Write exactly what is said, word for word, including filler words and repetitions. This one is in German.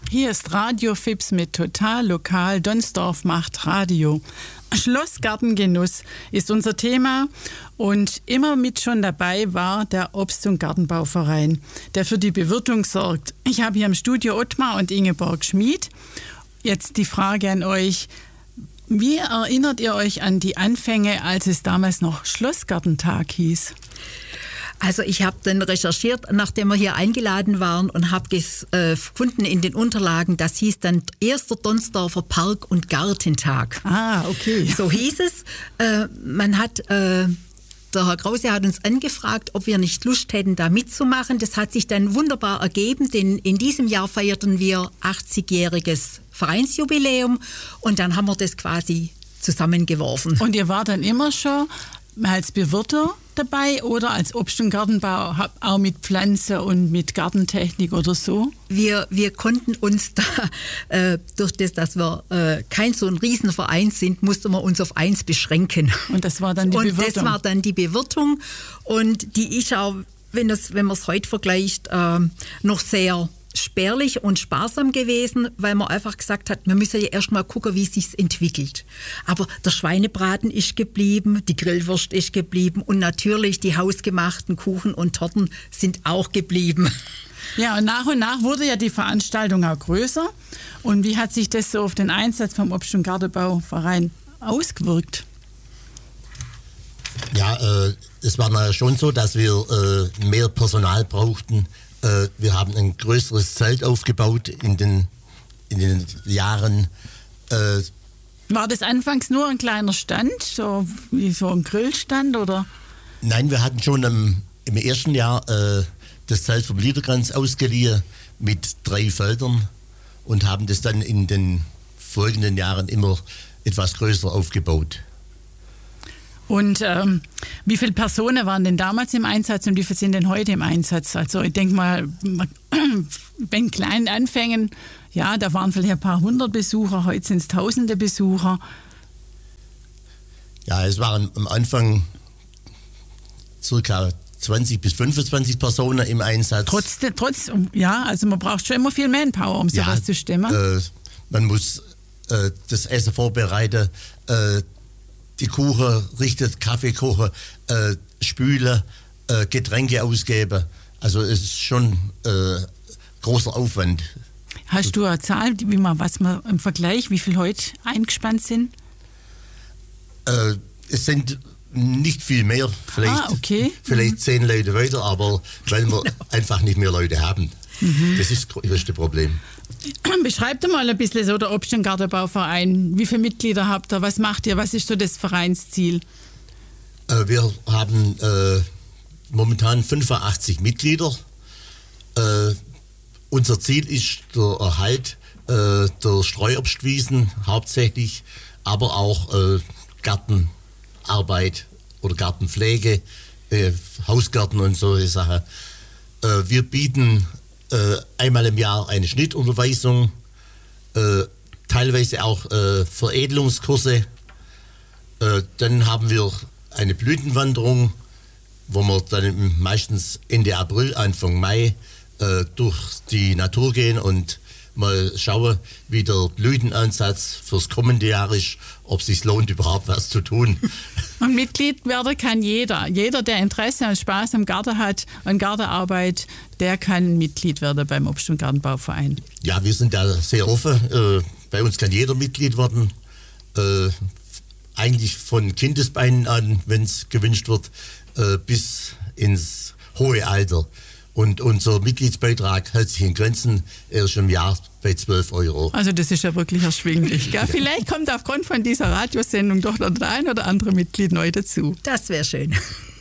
Hier ist Radio Fips mit Total Lokal. Donsdorf macht Radio. Schlossgartengenuss ist unser Thema und immer mit schon dabei war der Obst- und Gartenbauverein, der für die Bewirtung sorgt. Ich habe hier im Studio Ottmar und Ingeborg Schmid. Jetzt die Frage an euch: Wie erinnert ihr euch an die Anfänge, als es damals noch Schlossgartentag hieß? Also ich habe dann recherchiert, nachdem wir hier eingeladen waren, und habe äh, gefunden in den Unterlagen, das hieß dann erster Donsdorfer Park- und Gartentag. Ah, okay. So hieß es. Äh, man hat, äh, der Herr Krause hat uns angefragt, ob wir nicht Lust hätten, da mitzumachen. Das hat sich dann wunderbar ergeben, denn in diesem Jahr feierten wir achtzigjähriges Vereinsjubiläum und dann haben wir das quasi zusammengeworfen. Und ihr wart dann immer schon als Bewirter dabei oder als Obst- und Gartenbau, auch mit Pflanze und mit Gartentechnik oder so? Wir, wir konnten uns da, äh, durch das, dass wir äh, kein so ein Riesenverein sind, mussten wir uns auf eins beschränken. Und das war dann die und Bewirtung? Und das war dann die Bewirtung und die ist auch, wenn, das, wenn man es heute vergleicht, äh, noch sehr spärlich und sparsam gewesen, weil man einfach gesagt hat, man müsse ja erst mal gucken, wie es sich entwickelt. Aber der Schweinebraten ist geblieben, die Grillwurst ist geblieben und natürlich die hausgemachten Kuchen und Torten sind auch geblieben. Ja, und nach und nach wurde ja die Veranstaltung auch größer. Und wie hat sich das so auf den Einsatz vom Obst- und Gartenbauverein ausgewirkt? Ja, äh, es war ja schon so, dass wir äh, mehr Personal brauchten. Wir haben ein größeres Zelt aufgebaut in den, in den Jahren. Äh War das anfangs nur ein kleiner Stand, so wie so ein Grillstand, oder? Nein, wir hatten schon im, im ersten Jahr äh, das Zelt vom Liederkranz ausgeliehen mit drei Feldern und haben das dann in den folgenden Jahren immer etwas größer aufgebaut. Und ähm, wie viele Personen waren denn damals im Einsatz und wie viele sind denn heute im Einsatz? Also ich denke mal, bei kleinen Anfängen, ja, da waren vielleicht ein paar hundert Besucher, heute sind es tausende Besucher. Ja, es waren am Anfang circa zwanzig bis fünfundzwanzig Personen im Einsatz. Trotz, trotz ja, also man braucht schon immer viel Manpower, um sowas ja, zu stemmen. Äh, man muss äh, das Essen vorbereiten, äh, die Kuchen richtet, Kaffee kochen, äh, spülen, äh, Getränke ausgeben. Also es ist schon äh, großer Aufwand. Hast du eine Zahl, wie man, was man im Vergleich, wie viele heute eingespannt sind? Äh, es sind nicht viel mehr, vielleicht, ah, okay. vielleicht mhm. zehn Leute weiter, aber weil wir Genau. einfach nicht mehr Leute haben. Mhm. Das ist das größte Problem. Beschreibt doch mal ein bisschen so der Obst- und Gartenbauverein. Wie viele Mitglieder habt ihr? Was macht ihr? Was ist so das Vereinsziel? Äh, wir haben äh, momentan fünfundachtzig Mitglieder. Äh, unser Ziel ist der Erhalt äh, der Streuobstwiesen hauptsächlich, aber auch äh, Gartenarbeit oder Gartenpflege, äh, Hausgärten und solche Sachen. Äh, wir bieten Äh, einmal im Jahr eine Schnittunterweisung, äh, teilweise auch äh, Veredelungskurse. Äh, dann haben wir eine Blütenwanderung, wo wir dann meistens Ende April, Anfang Mai äh, durch die Natur gehen und mal schauen, wie der Blütenansatz fürs kommende Jahr ist, ob es sich lohnt, überhaupt was zu tun. Und Mitglied werden kann jeder. Jeder, der Interesse und Spaß am Garten hat, an Gartenarbeit, der kann Mitglied werden beim Obst- und Gartenbauverein. Ja, wir sind da sehr offen. Äh, bei uns kann jeder Mitglied werden. Äh, eigentlich von Kindesbeinen an, wenn es gewünscht wird, äh, bis ins hohe Alter. Und unser Mitgliedsbeitrag hält sich in Grenzen, er ist im Jahr bei zwölf Euro. Also das ist ja wirklich erschwinglich. Gell? Vielleicht kommt aufgrund von dieser Radiosendung doch noch der ein oder andere Mitglied neu dazu. Das wäre schön.